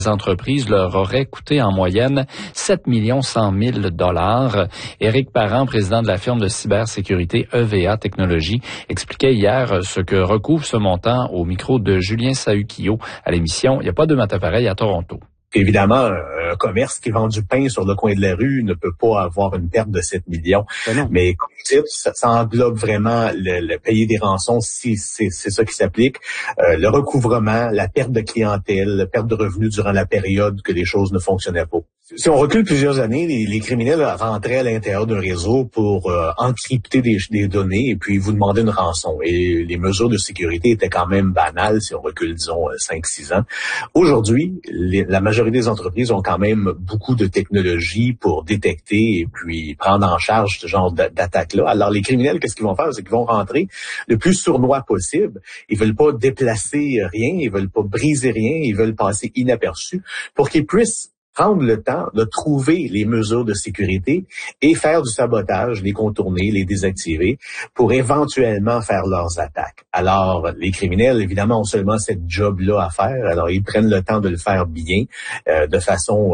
Les entreprises leur auraient coûté en moyenne 7 100 000 $. Éric Parent, président de la firme de cybersécurité EVA Technologies, expliquait hier ce que recouvre ce montant au micro de Julien Sahuquillo à l'émission « Il n'y a pas de maths pareil à Toronto ». Évidemment, un commerce qui vend du pain sur le coin de la rue ne peut pas avoir une perte de 7 millions. Mais comme vous dites, ça englobe vraiment le payer des rançons si c'est ça qui s'applique, le recouvrement, la perte de clientèle, la perte de revenus durant la période que les choses ne fonctionnaient pas. Si on recule plusieurs années, les criminels rentraient à l'intérieur d'un réseau pour encrypter des données et puis vous demander une rançon. Et les mesures de sécurité étaient quand même banales si on recule, disons, 5-6 ans. Aujourd'hui, la majorité des entreprises ont quand même beaucoup de technologies pour détecter et puis prendre en charge ce genre d'attaque-là. Alors, les criminels, qu'est-ce qu'ils vont faire? C'est qu'ils vont rentrer le plus sournois possible. Ils veulent pas déplacer rien, ils veulent pas briser rien, ils veulent passer inaperçus pour qu'ils puissent prendre le temps de trouver les mesures de sécurité et faire du sabotage, les contourner, les désactiver pour éventuellement faire leurs attaques. Alors, les criminels, évidemment, ont seulement cette job-là à faire. Alors, ils prennent le temps de le faire bien, de façon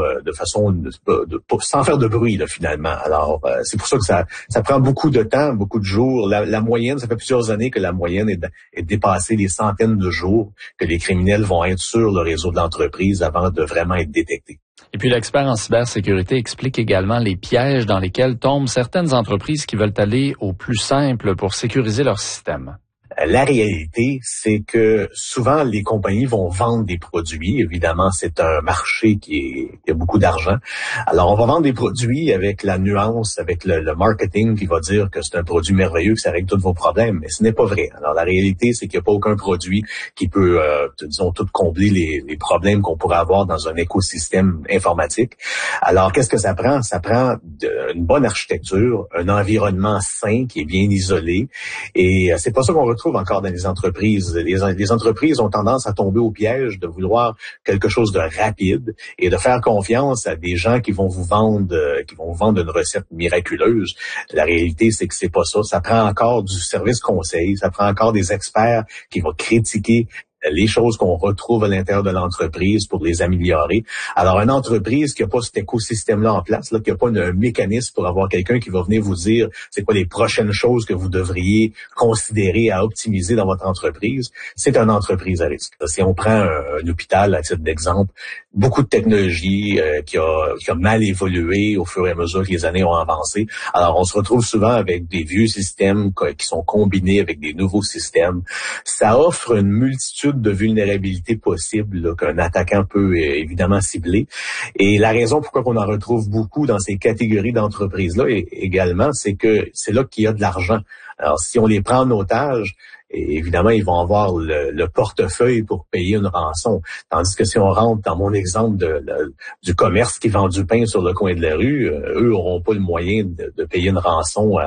sans faire de bruit, là, finalement. Alors, c'est pour ça que ça prend beaucoup de temps, beaucoup de jours. La moyenne, ça fait plusieurs années que la moyenne est dépassée les centaines de jours que les criminels vont être sur le réseau de l'entreprise avant de vraiment être détectés. Et puis l'expert en cybersécurité explique également les pièges dans lesquels tombent certaines entreprises qui veulent aller au plus simple pour sécuriser leur système. La réalité, c'est que souvent les compagnies vont vendre des produits. Évidemment, c'est un marché qui a beaucoup d'argent. Alors, on va vendre des produits avec la nuance, avec le marketing qui va dire que c'est un produit merveilleux, que ça règle tous vos problèmes. Mais ce n'est pas vrai. Alors, la réalité, c'est qu'il n'y a pas aucun produit qui peut, disons, tout combler les problèmes qu'on pourrait avoir dans un écosystème informatique. Alors, qu'est-ce que ça prend? Ça prend une bonne architecture, un environnement sain qui est bien isolé. Et c'est pas ça qu'on retrouve encore dans les entreprises. Les entreprises ont tendance à tomber au piège de vouloir quelque chose de rapide et de faire confiance à des gens qui vont vous vendre une recette miraculeuse. La réalité, c'est que c'est pas ça. Ça prend encore du service conseil, ça prend encore des experts qui vont critiquer les choses qu'on retrouve à l'intérieur de l'entreprise pour les améliorer. Alors, une entreprise qui n'a pas cet écosystème-là en place, là, qui n'a pas un mécanisme pour avoir quelqu'un qui va venir vous dire c'est quoi les prochaines choses que vous devriez considérer à optimiser dans votre entreprise, c'est une entreprise à risque. Si on prend un hôpital, à titre d'exemple, beaucoup de technologie qui a mal évolué au fur et à mesure que les années ont avancé. Alors, on se retrouve souvent avec des vieux systèmes qui sont combinés avec des nouveaux systèmes. Ça offre une multitude de vulnérabilités possibles là, qu'un attaquant peut évidemment cibler. Et la raison pourquoi on en retrouve beaucoup dans ces catégories d'entreprises-là également, c'est que c'est là qu'il y a de l'argent. Alors, si on les prend en otage, évidemment, ils vont avoir le portefeuille pour payer une rançon. Tandis que si on rentre dans mon exemple du commerce qui vend du pain sur le coin de la rue, eux n'auront pas le moyen de payer une rançon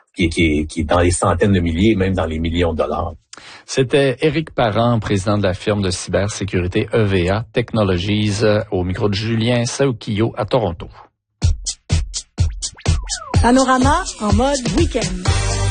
qui est dans les centaines de milliers, même dans les millions de dollars. C'était Éric Parent, président de la firme de cybersécurité EVA Technologies, au micro de Julien Sahuquillo à Toronto. Panorama en mode week-end.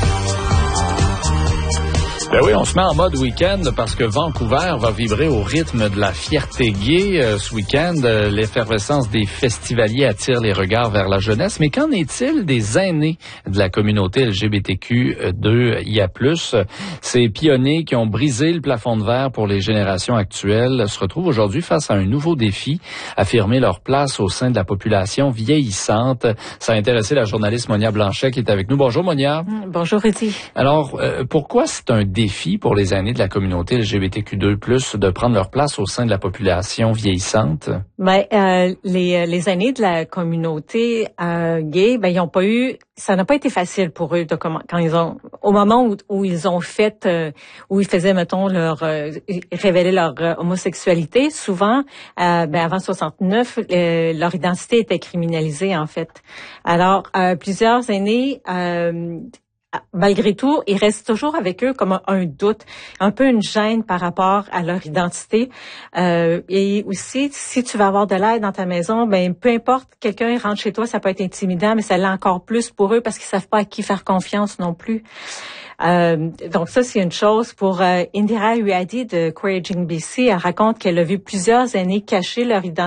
Ben oui, on se met en mode week-end parce que Vancouver va vibrer au rythme de la fierté gay ce week-end. L'effervescence des festivaliers attire les regards vers la jeunesse. Mais qu'en est-il des aînés de la communauté LGBTQ2IA+. Ces pionniers qui ont brisé le plafond de verre pour les générations actuelles se retrouvent aujourd'hui face à un nouveau défi, affirmer leur place au sein de la population vieillissante. Ça a intéressé la journaliste Monia Blanchet qui est avec nous. Bonjour Monia. Bonjour Rudy. Alors, pourquoi c'est un défi pour les aînés de la communauté LGBTQ2+, de prendre leur place au sein de la population vieillissante? Les aînés de la communauté gay, ils ont pas eu, ça n'a pas été facile pour eux au moment où ils ont fait, où ils faisaient, mettons, révéler leur homosexualité. Souvent, avant 69, leur identité était criminalisée en fait. Alors, plusieurs aînés malgré tout, il reste toujours avec eux comme un doute, un peu une gêne par rapport à leur identité. Et aussi, si tu vas avoir de l'aide dans ta maison, ben peu importe, quelqu'un rentre chez toi, ça peut être intimidant, mais ça l'est encore plus pour eux parce qu'ils savent pas à qui faire confiance non plus. Donc ça, c'est une chose. Pour Indira Uyadi de Couraging BC, elle raconte qu'elle a vu plusieurs aînés cacher leur identité